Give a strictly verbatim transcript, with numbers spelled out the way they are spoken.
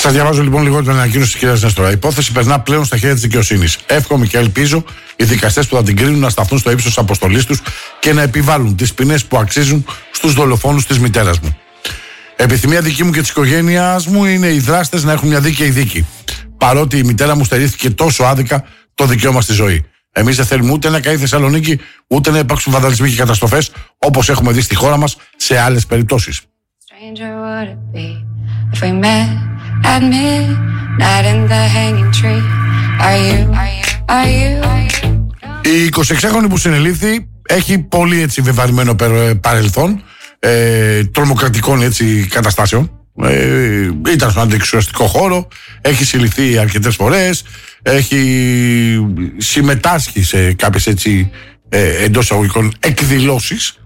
Σας διαβάζω λοιπόν λίγο την ανακοίνωση της κυρίας Νέστορα. Η υπόθεση περνά πλέον στα χέρια της δικαιοσύνης. Εύχομαι και ελπίζω οι δικαστές που θα την κρίνουν να σταθούν στο ύψος της αποστολής τους και να επιβάλλουν τις ποινές που αξίζουν στους δολοφόνους της μητέρας μου. Επιθυμία δική μου και της οικογένειας μου είναι οι δράστες να έχουν μια δίκαιη δίκη. Παρότι η μητέρα μου στερήθηκε τόσο άδικα το δικαίωμα στη ζωή. Εμείς δεν θέλουμε ούτε να καεί η Θεσσαλονίκη, ούτε να υπάρξουν βανδαλισμοί και καταστροφές όπως έχουμε δει στη χώρα μας σε άλλες περιπτώσεις. Η εικοσιεξάχρονη που συνελήφθη έχει πολύ έτσι βεβαρημένο παρελθόν ε, τρομοκρατικών έτσι καταστάσεων. Ε, ήταν στον αντιεξουσιαστικό χώρο, έχει συλληφθεί αρκετές φορές, έχει συμμετάσχει σε κάποιες έτσι ε, εντός εισαγωγικών εκδηλώσεις